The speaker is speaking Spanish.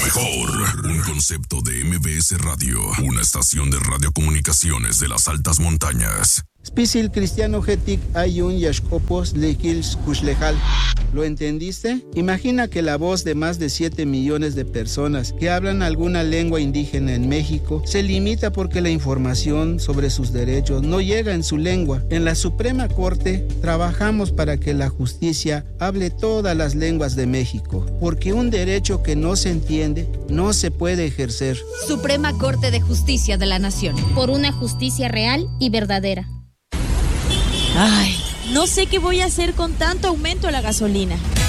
mejor. Un concepto de MBS Radio. Una estación de radiocomunicaciones de las altas montañas. Spisil cristiano getic ayun yashkopos lekils kushlejal. ¿Lo entendiste? Imagina que la voz de más de 7 millones de personas que hablan alguna lengua indígena en México se limita porque la información sobre sus derechos no llega en su lengua. En la Suprema Corte trabajamos para que la justicia hable todas las lenguas de México, porque un derecho que no se entiende no se puede ejercer. Suprema Corte de Justicia de la Nación. Por una justicia real y verdadera. Ay, no sé qué voy a hacer con tanto aumento a la gasolina.